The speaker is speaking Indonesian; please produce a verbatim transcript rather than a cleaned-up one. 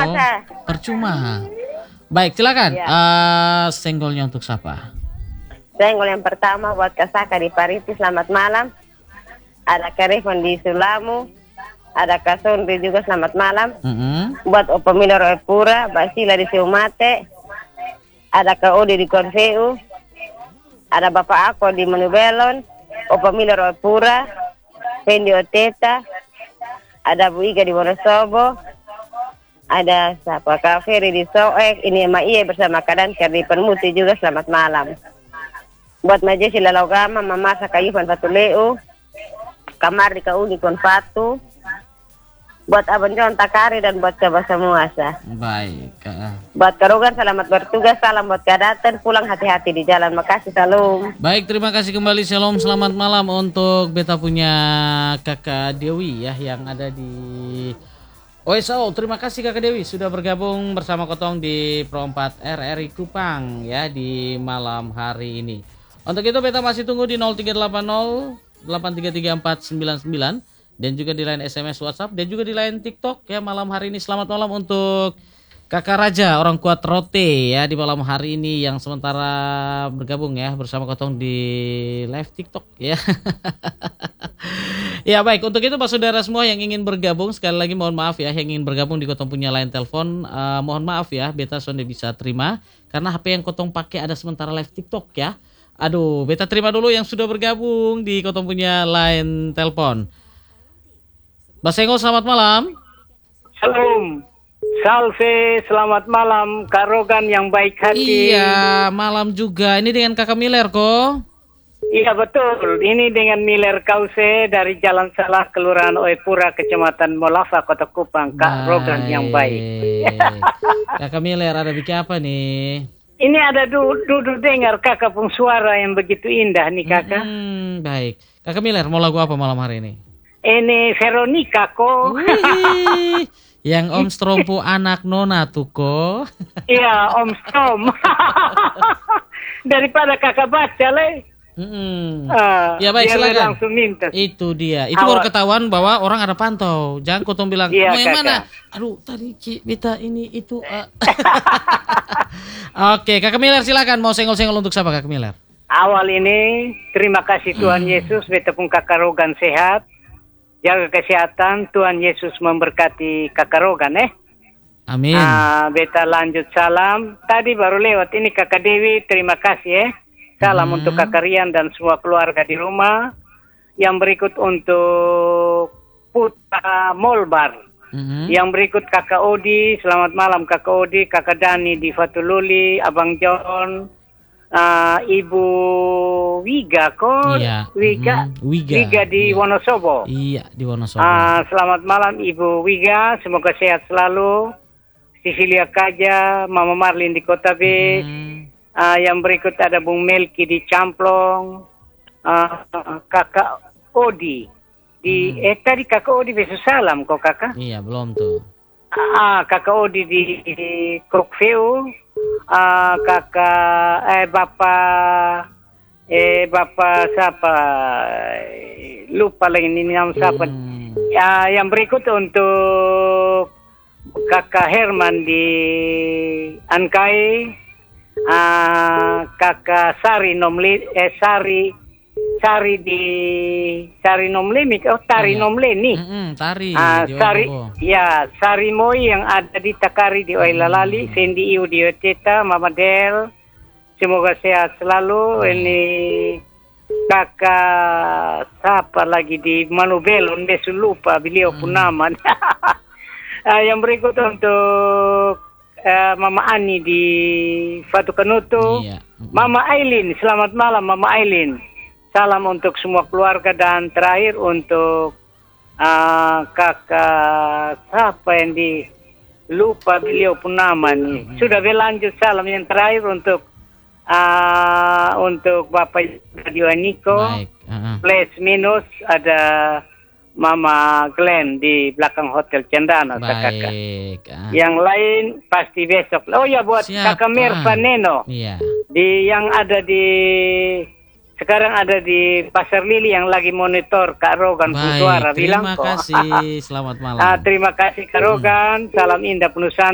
Sa. Percuma. Baik, silakan. Ya. Uh, senggolnya untuk siapa? Senggol yang pertama buat Kasaka di Pariti, selamat malam. Ada Karifon di Sulamu. Ada Kasondri juga, selamat malam. Mm-hmm. Buat Opamila Roepura, Basila di Siumate. Ada Kak Odi di Korseu. Ada Bapak Ako di Manubelon. Opamila Roepura. Fendi Oteta. Ada Bu Iga di Wonosobo. Ada siapa? Kak Ferry di Soek. Ini Ema Iye bersama Kadan di Permuti juga, selamat malam. Buat Majesi Lalogama, Mama Sakayufan Fatuleu. Kamar di Kauni Konfatu. Buat Abang John Takari dan buat coba semua Sa. Baik. Uh. Buat Karogan selamat bertugas, salam buat Kadatan, pulang hati-hati di jalan. Makasih, salam. Baik, terima kasih kembali. Shalom, selamat malam untuk beta punya Kakak Dewi ya yang ada di O S O. Terima kasih Kakak Dewi sudah bergabung bersama Kotong di Pro empat R R I Kupang ya di malam hari ini. Untuk itu beta masih tunggu di nol tiga delapan nol delapan tiga tiga empat sembilan sembilan dan juga di line S M S WhatsApp dan juga di line TikTok ya malam hari ini. Selamat malam untuk Kakak Raja orang kuat Rote ya di malam hari ini yang sementara bergabung ya bersama Kotong di live TikTok ya. Ya baik, untuk itu Pak Saudara semua yang ingin bergabung, sekali lagi mohon maaf ya yang ingin bergabung di Kotong punya line telepon, uh, mohon maaf ya beta sonde bisa terima karena H P yang Kotong pakai ada sementara live TikTok ya. Aduh, beta terima dulu yang sudah bergabung di Kotong punya line telepon. Mas Senggol, selamat malam. Salam. Salve, selamat malam Kak Rogan yang baik hati. Iya, malam juga. Ini dengan Kakak Miller kok. Iya betul, ini dengan Miller Kause dari Jalan Salah, Kelurahan Oepura, Kecamatan Molafa, Kota Kupang. Kak Rogan yang baik. Kakak Miller ada bikin apa nih? Ini ada duduk du, dengar kakak pun suara yang begitu indah nih kakak. Hmm, baik. Kakak Miller mau lagu apa malam hari ini? Ini Veronica kok. Wih, yang Om Strompo anak Nona tuh kok. Iya Om Strom. Daripada kakak baca le. Hmm. Uh, ya baik silakan. Langsung minta. Itu dia. Itu baru ketahuan bahwa orang ada pantau. Jangan Kotong bilang iya, mau yang mana? Aduh tadi beta ini itu. Uh. Oke, Kakak Miller silakan mau senggol-senggol untuk siapa Kakak Miller? Awal ini terima kasih Tuhan hmm. Yesus, beta pun Kakak Rogan sehat. Jaga kesehatan, Tuhan Yesus memberkati Kakak Rogan eh. Amin. Uh, beta lanjut salam. Tadi baru lewat ini Kakak Dewi, terima kasih eh. Salam hmm. untuk Kakak Rian dan semua keluarga di rumah. Yang berikut untuk Putra Molbar. Hmm. Yang berikut Kakak Odi, selamat malam Kakak Odi, Kakak Dani di Fatululi, Abang John, uh, Ibu Wiga kok, iya. Wiga, hmm. Wiga, Wiga di iya. Wonosobo. Iya di Wonosobo. Uh, selamat malam Ibu Wiga, semoga sehat selalu. Cecilia Kaja, Mama Marlin di Kota Bis. Hmm. Uh, yang berikut ada Bung Melki di Camplong, uh, Kakak Odi di hmm. eh tadi Kakak Odi besok salam kok kakak. Iya belum tuh. Ah Kakak Odi di, di Krokveu, ah Kakak eh Bapak eh Bapak siapa lupa lagi ini nama siapa. Hmm. Ya yang berikut untuk Kakak Herman di Ankai. Uh, Kakak Sari Nomli eh Sari Sari di Sari Nomlemi oh Tari iya. Nomleni mm-hmm, Tari uh, Sari ya Sari Moi yang ada di Takari di Oilalali, mm. Sendi Iu di Oteta, Mama Del semoga sehat selalu. mm. Ini Kakak siapa lagi di Manubelon deh lupa beliau mm. pun nama. uh, yang berikut untuk Uh, Mama Ani di Fatu Kanutu, iya. Mama Aileen, selamat malam Mama Aileen. Salam untuk semua keluarga dan terakhir untuk uh, kakak siapa yang di lupa beliau pun nama nih. Hmm. Sudah berlanjut salam yang terakhir untuk uh, untuk Bapak Radio Niko, uh-huh. plus minus ada Mama Glenn di belakang Hotel Cendana. Kakak. Ah. Yang lain pasti besok. Oh ya buat siapa? Kakak Mirva Neno. Iya. Di yang ada di sekarang ada di Pasar Lili yang lagi monitor Kak Rogan pun suara bilang kok. Terima kasih. Selamat malam. Ah, terima kasih Kak Rogan. Salam indah penuh